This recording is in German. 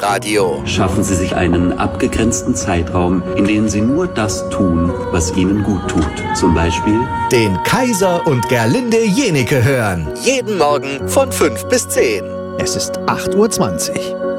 Energy-Radio. Schaffen Sie sich einen abgegrenzten Zeitraum, in dem Sie nur das tun, was Ihnen gut tut. Zum Beispiel den Kaiser und Gerlinde Jenike hören. Jeden Morgen von 5 bis 10. Es ist 8:20 Uhr.